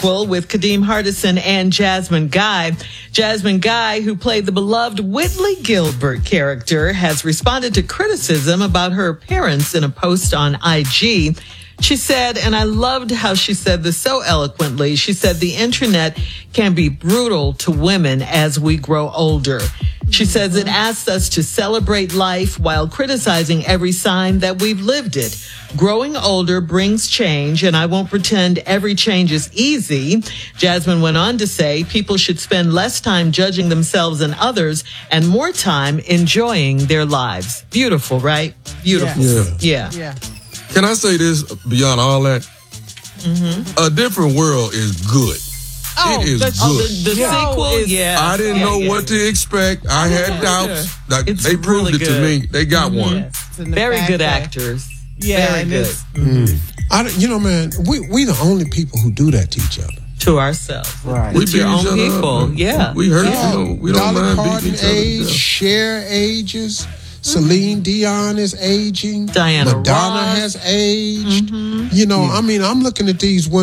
sequel with Kadeem Hardison and Jasmine Guy. Jasmine Guy, who played the beloved Whitley Gilbert character, has responded to criticism about her appearance in a post on IG. She said, and I loved how she said this so eloquently, she said, the internet can be brutal to women as we grow older. She says it asks us to celebrate life while criticizing every sign that we've lived it. Growing older brings change, and I won't pretend every change is easy. Jasmine went on to say people should spend less time judging themselves and others and more time enjoying their lives. Beautiful, right? Beautiful. Yeah. Can I say this beyond all that? A Different World is good. It is good. The sequel is, I didn't know what to expect. I had doubts. They proved really it to me. They got one. Yes, very good actors. Yeah, Very good. Man, we the only people who do that to each other. To ourselves. Right. With your own people. Yeah. We hurt. We don't Dolly mind Parton beating each other. age, Cher ages. Celine Dion is aging. Diana Madonna Ross has aged. You know, I mean, I'm looking at these women.